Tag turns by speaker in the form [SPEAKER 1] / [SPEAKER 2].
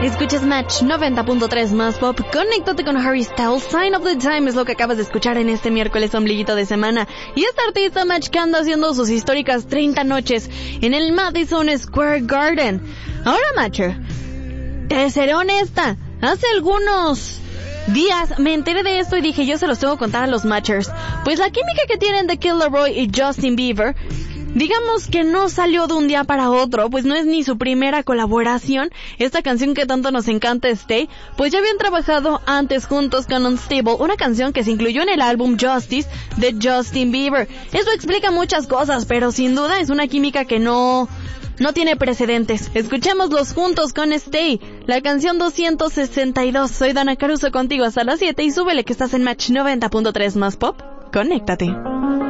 [SPEAKER 1] Escuchas Match 90.3 más pop. Conéctate con Harry Styles. Sign of the Time es lo que acabas de escuchar en este miércoles ombliguito de semana. Y este artista Match que anda haciendo sus históricas 30 noches en el Madison Square Garden. Ahora, Matcher, te seré honesta. Hace algunos días me enteré de esto y dije, yo se los tengo que contar a los Matchers. Pues la química que tienen The Kid LAROI y Justin Bieber, digamos que no salió de un día para otro, pues no es ni su primera colaboración. Esta canción que tanto nos encanta, Stay, pues ya habían trabajado antes juntos con Unstable, una canción que se incluyó en el álbum Justice de Justin Bieber. Eso explica muchas cosas, pero sin duda es una química que no tiene precedentes. Escuchémoslos juntos con Stay, la canción 262. Soy Dana Caruso contigo hasta las 7 y súbele que estás en Match 90.3 más pop. Conéctate.